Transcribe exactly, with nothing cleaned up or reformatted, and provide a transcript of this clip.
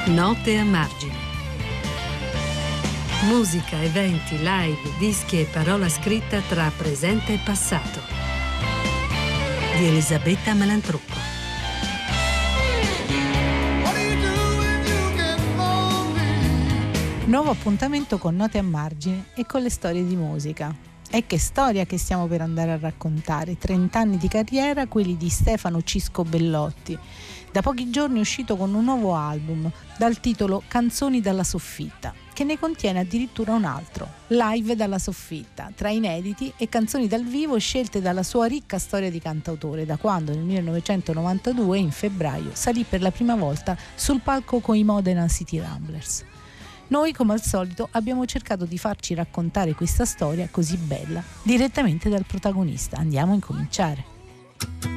Note a margine. Musica, eventi, live, dischi e parola scritta tra presente e passato. Di Elisabetta Malantrocco. Nuovo appuntamento con Note a margine e con le storie di musica. E che storia che stiamo per andare a raccontare. trent'anni di carriera, quelli di Stefano Cisco Bellotti. Da pochi giorni è uscito con un nuovo album dal titolo Canzoni dalla soffitta, che ne contiene addirittura un altro, Live dalla soffitta, tra inediti e canzoni dal vivo scelte dalla sua ricca storia di cantautore, da quando nel millenovecentonovantadue, in febbraio, salì per la prima volta sul palco con i Modena City Ramblers. Noi, come al solito, abbiamo cercato di farci raccontare questa storia così bella direttamente dal protagonista. Andiamo a incominciare.